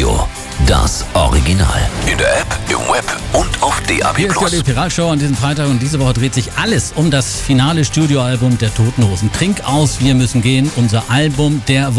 Radio, das Original. In der App, im Web und auf DAB+. Hier ist die Pirat-Show an diesem Freitag und diese Woche dreht sich alles um das finale Studioalbum der Toten Hosen. Trink aus, wir müssen gehen, unser Album der Woche.